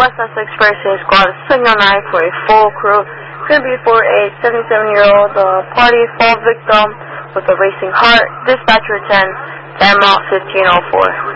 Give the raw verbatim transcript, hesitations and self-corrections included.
West Essex First Aid Squad is sitting on night for a full crew. It's going to be for a seventy-seven-year-old uh, party fall victim with a racing heart. Dispatcher ten, Denmark fifteen oh four.